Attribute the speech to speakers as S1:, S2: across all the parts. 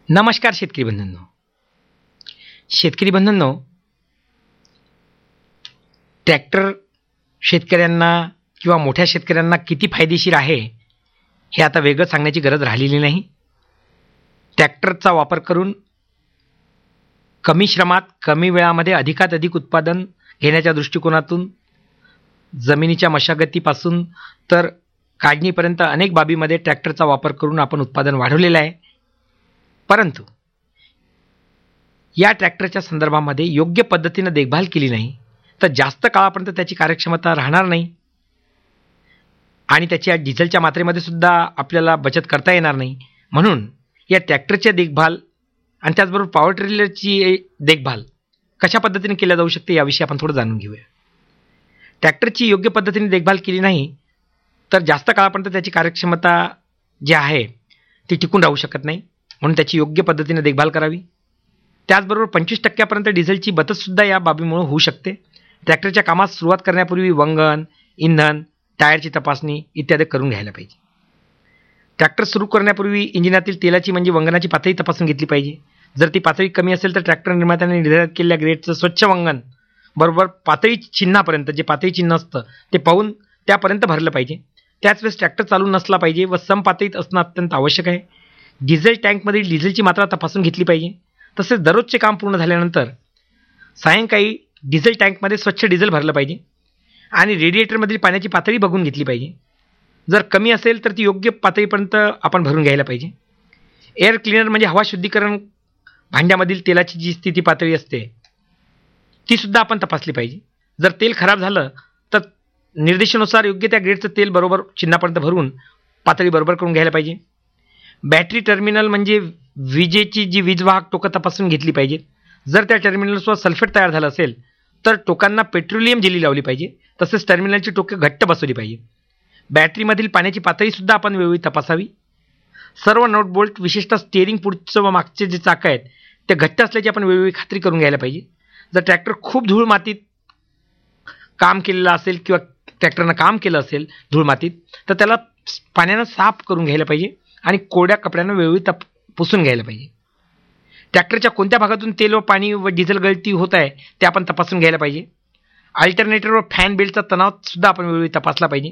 S1: नमस्कार शेतकरी बंधूंनो, ट्रॅक्टर शेतकऱ्यांना किंवा मोठ्या शेतकऱ्यांना किती फायदेशीर आहे हे आता वेगळं सांगण्याची गरज राहिलेली नाही. ट्रॅक्टरचा वापर करून कमी श्रमात कमी वेळामध्ये अधिकात अधिक उत्पादन घेण्याच्या दृष्टिकोनातून जमिनीच्या मशागतीपासून तर काढणीपर्यंत अनेक बाबीमध्ये ट्रॅक्टरचा वापर करून आपण उत्पादन वाढवलेलं आहे. परंतु या ट्रॅक्टरच्या संदर्भामध्ये योग्य पद्धतीने देखभाल केली नाही तर जास्त काळापर्यंत त्याची कार्यक्षमता राहणार नाही आणि त्याच्या डिझेलच्या मात्रेमध्ये सुद्धा आपल्याला बचत करता येणार नाही. म्हणून या ट्रॅक्टरच्या देखभाल आणि त्याचबरोबर पॉवर ट्रेलरची देखभाल कशा पद्धतीने केल्या जाऊ शकते याविषयी आपण थोडं जाणून घेऊया. ट्रॅक्टरची योग्य पद्धतीने देखभाल केली नाही तर जास्त काळापर्यंत त्याची कार्यक्षमता जी आहे ती टिकून राहू शकत नाही. म्हणून त्याची योग्य पद्धतीने देखभाल करावी. त्याचबरोबर 25% डिझेलची बचतसुद्धा या बाबीमुळे होऊ शकते. ट्रॅक्टरच्या कामात सुरुवात करण्यापूर्वी वंगण, इंधन, टायरची तपासणी इत्यादी करून घ्यायला पाहिजे. ट्रॅक्टर सुरू करण्यापूर्वी इंजिनातील तेलाची म्हणजे वंगणाची पातळी तपासून घेतली पाहिजे. जर ती पातळी कमी असेल तर ट्रॅक्टर निर्मात्याने निर्धारित केलेल्या ग्रेडचं स्वच्छ वंगण बरोबर पातळी चिन्हापर्यंत जे पातळी चिन्ह असतं ते पाहून त्यापर्यंत भरलं पाहिजे. त्याच वेळेस ट्रॅक्टर चालू नसला पाहिजे व सम पातळीत असणं अत्यंत आवश्यक आहे. डिझेल टँकमधील डिझेलची मात्रा तपासून घेतली पाहिजे. तसेच दररोजचे काम पूर्ण झाल्यानंतर सायंकाळी डिझेल टँकमध्ये स्वच्छ डिझेल भरलं पाहिजे आणि रेडिएटरमधील पाण्याची पातळी बघून घेतली पाहिजे. जर कमी असेल तर ती योग्य पातळीपर्यंत आपण भरून घ्यायला पाहिजे. एअर क्लीनर म्हणजे हवा शुद्धीकरण भांड्यामधील तेलाची जी स्थिती पातळी असते ती सुद्धा आपण तपासली पाहिजे. जर तेल खराब झालं तर निर्देशानुसार योग्य त्या ग्रेडचं तेल बरोबर चिन्हापर्यंत भरून पातळी बरोबर करून घ्यायला पाहिजे. बॅटरी टर्मिनल म्हणजे विजेची जी वीजवाहक टोकं तपासून घेतली पाहिजेत. जर त्या टर्मिनल्सवर सल्फेट तयार झालं असेल तर टोकांना पेट्रोलियम जेली लावली पाहिजे. तसेच टर्मिनलची टोके घट्ट बसवली पाहिजे. बॅटरीमधील पाण्याची पातळीसुद्धा आपण वेळोवेळी तपासावी. सर्व नट बोल्ट विशेषतः स्टिअरिंग पुढचं व मागचे जे चाकं आहेत ते घट्ट असल्याची आपण वेळोवेळी खात्री करून घ्यायला पाहिजे. जर ट्रॅक्टर खूप धूळ मातीत काम केलेलं असेल किंवा ट्रॅक्टरनं काम केलं असेल धूळ मातीत तर त्याला पाण्यानं साफ करून घ्यायला पाहिजे आणि कोरड्या कपड्यानं वेळोवेळी पुसून घ्यायला पाहिजे. ट्रॅक्टरच्या कोणत्या भागातून तेल व पाणी व डिझेल गळती होत आहे ते आपण तपासून घ्यायला पाहिजे. अल्टरनेटर व फॅन बेल्टचा तणावसुद्धा आपण वेळोवेळी तपासला पाहिजे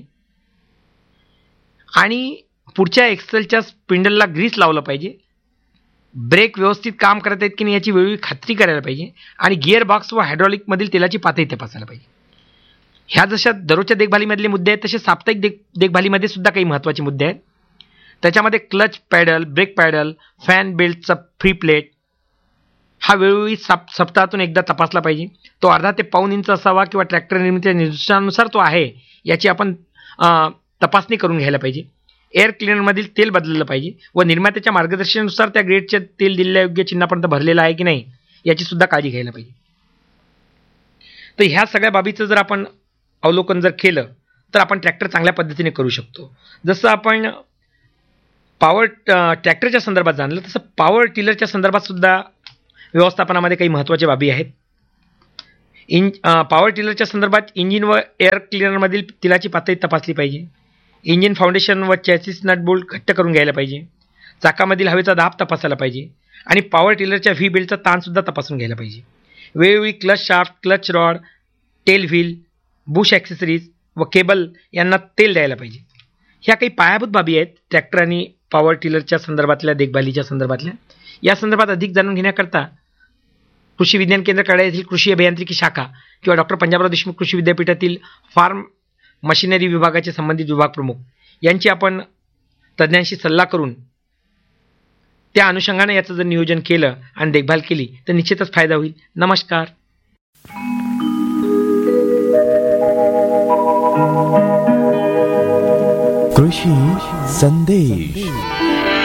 S1: आणि पुढच्या एक्सेलच्या स्पिंडलला ग्रीस लावलं पाहिजे. ब्रेक व्यवस्थित काम करत आहेत की नाही याची वेळोवेळी खात्री करायला पाहिजे आणि गिअर बॉक्स व हायड्रॉलिकमधील तेलाची पातळी तपासायला पाहिजे. ह्या जशा दररोजच्या देखभालीमधले मुद्दे आहेत तसे साप्ताहिक देखभालीमध्ये सुद्धा काही महत्त्वाचे मुद्दे आहेत. त्याच्यामध्ये clutch paddle, break paddle, fan बेल्टचा फ्री प्लेट हा वेळोवेळी सप्ताहातून एकदा तपासला पाहिजे. तो अर्धा ते पाऊण इंच असावा किंवा ट्रॅक्टर निर्मितीच्या निर्देशानुसार तो आहे याची आपण तपासणी करून घ्यायला पाहिजे. एअर क्लीनरमधील तेल बदललं पाहिजे व निर्मात्याच्या मार्गदर्शनानुसार त्या ग्रेडचे तेल दिलेल्या योग्य चिन्हापर्यंत भरलेलं आहे की नाही याची सुद्धा काळजी घ्यायला पाहिजे. तर ह्या सगळ्या बाबीचं जर आपण अवलोकन जर केलं तर आपण ट्रॅक्टर चांगल्या पद्धतीने करू शकतो. जसं आपण ट्रॅक्टरच्या संदर्भात जाणलं तसं पॉवर टिलरच्या संदर्भात सुद्धा व्यवस्थापनामध्ये काही महत्त्वाच्या बाबी आहेत. पॉवर टिलरच्या संदर्भात इंजिन व एअर क्लीनरमधील तेलाची पातळी तपासली पाहिजे. इंजिन फाउंडेशन व चॅसिस नट बोल्ट घट्ट करून घ्यायला पाहिजे. चाकामधील हवेचा दाब तपासायला पाहिजे आणि पॉवर टिलरच्या व्ही बेल्टचा ताणसुद्धा तपासून घ्यायला पाहिजे. वेळोवेळी clutch shaft, clutch rod, tail wheel, Bush accessories व केबल यांना तेल द्यायला पाहिजे. ह्या काही पायाभूत बाबी आहेत ट्रॅक्टर आणि पॉवर टिलरच्या संदर्भातल्या देखभालीच्या संदर्भातल्या. या संदर्भात अधिक जाणून घेण्याकरता कृषी विज्ञान केंद्र कडाळा येथील कृषी अभियांत्रिकी शाखा किंवा डॉक्टर पंजाबराव देशमुख कृषी विद्यापीठातील फार्म मशिनरी विभागाचे संबंधित विभाग प्रमुख यांची आपण तज्ज्ञांशी सल्ला करून त्या अनुषंगाने याचं जर नियोजन केलं आणि देखभाल केली तर निश्चितच फायदा होईल. नमस्कार.
S2: कृषी संदेश.